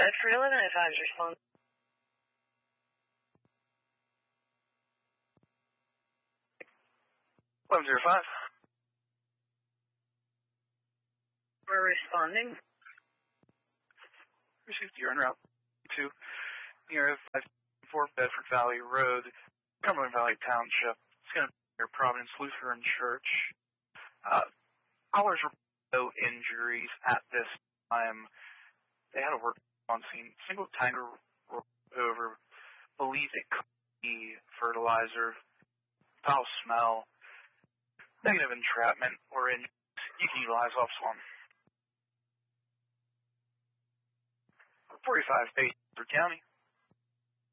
Bedford 1195 is responding. We're responding. Received your en route to near 54 Bedford Valley Road, Cumberland Valley Township. It's going to be near Providence Lutheran Church. Callers were no injuries at this time. They had a work on scene. Single tanker over. Believe it could be fertilizer. Foul smell. Negative entrapment or injuries. You can utilize Officer 1. 45 Baker County.